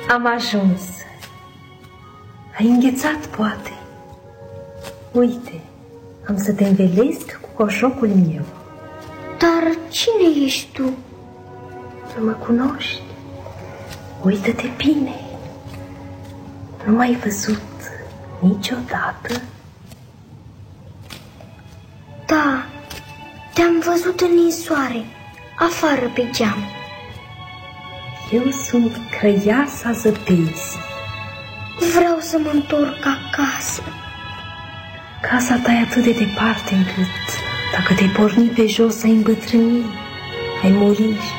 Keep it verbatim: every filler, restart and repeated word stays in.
Am ajuns. Ai înghețat, poate. Uite, am să te învelesc cu coșocul meu. Dar cine ești tu? Nu mă cunoști? Uită-te bine. Nu m-ai văzut niciodată? Da, te-am văzut în ninsoare, afară pe geam. Eu sunt Crăiasa Zăpezii. Vreau să mă întorc acasă. Casa ta e atât de departe încât, dacă te-ai porni pe jos, ai îmbătrâni, ai muri